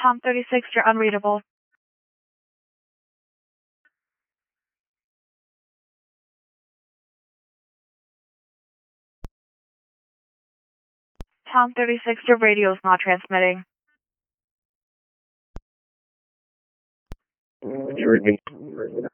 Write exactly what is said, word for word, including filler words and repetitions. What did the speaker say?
Tom thirty-six, you're unreadable. Tom thirty-six, your radio's not transmitting. You heard me.